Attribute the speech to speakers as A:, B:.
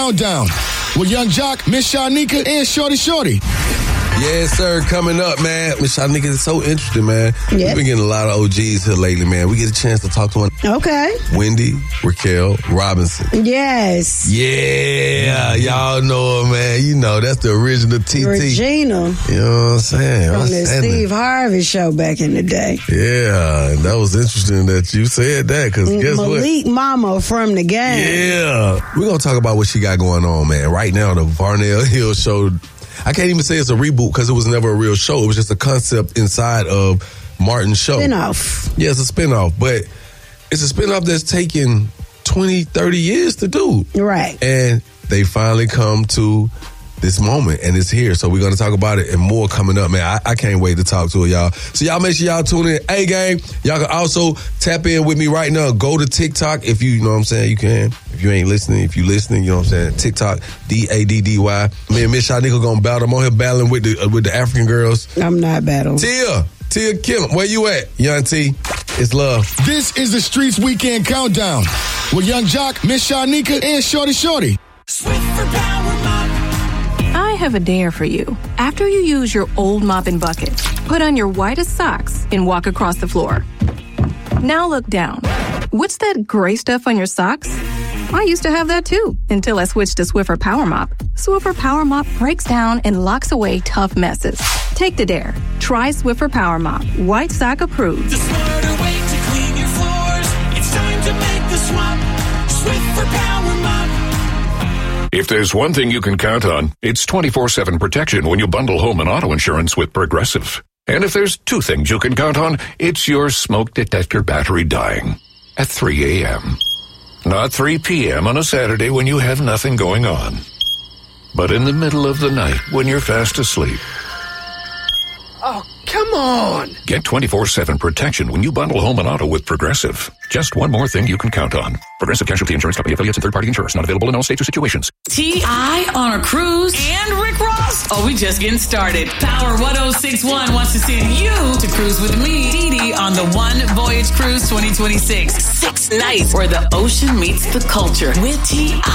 A: Countdown with Young Jock, Miss Shanika, and Shorty.
B: Yes, sir. Coming up, man. Miss Shanika is so interesting, man.
C: Yep.
B: We've been getting a lot of OGs here lately, man. We get a chance to talk to one.
C: Okay.
B: Wendy Raquel Robinson.
C: Yes.
B: Yeah, y'all know her, man. You know, that's the original TT.
C: Regina.
B: You know what I'm saying?
C: From the Steve Harvey show back in the day.
B: Yeah, and that was interesting that you said that, because guess what?
C: Malik Mama from the game.
B: Yeah. We're going to talk about what she got going on, man. Right now, the Varnell Hill show, I can't even say it's a reboot because it was never a real show. It was just a concept inside of Martin's show.
C: Spinoff.
B: Yeah, it's a spinoff, but it's a spinoff that's taken 20, 30 years to do.
C: Right.
B: And they finally come to this moment, and it's here. So we're going to talk about it and more coming up, man. I can't wait to talk to it, y'all. So y'all make sure y'all tune in. Hey, gang, y'all can also tap in with me right now. Go to TikTok if you know what I'm saying. You can. If you ain't listening, if you listening, you know what I'm saying. TikTok, DADDY. Me and Miss Shanika gonna battle. I'm on here battling with the African girls.
C: I'm not battling.
B: Tia Kim, where you at? Young T, it's love.
A: This is the Streets Weekend Countdown with Young Jock, Miss Shanika, and Shorty.
D: Swiffer Power Mop.
E: I have a dare for you. After you use your old mop and bucket, put on your whitest socks and walk across the floor. Now look down. What's that gray stuff on your socks? I used to have that too, until I switched to Swiffer Power Mop. Swiffer Power Mop breaks down and locks away tough messes. Take the dare. Try Swiffer Power Mop. White sock approved.
D: The smarter way to clean your floors. It's time to make the swap. Swiffer Power Mop.
F: If there's one thing you can count on, it's 24/7 protection when you bundle home and auto insurance with Progressive. And if there's two things you can count on, it's your smoke detector battery dying at 3 a.m. Not 3 p.m. on a Saturday when you have nothing going on, but in the middle of the night when you're fast asleep.
G: Oh, come on!
F: Get 24/7 protection when you bundle home and auto with Progressive. Just one more thing you can count on. Progressive Casualty Insurance Company affiliates and third-party insurers. Not available in all states or situations.
H: T.I. on a cruise and Rick Ross? Oh, we just getting started. Power 1061 wants to send you to cruise with me, Dee on the One Voyage Cruise 2026. 6 nights where the ocean meets the culture with T.I.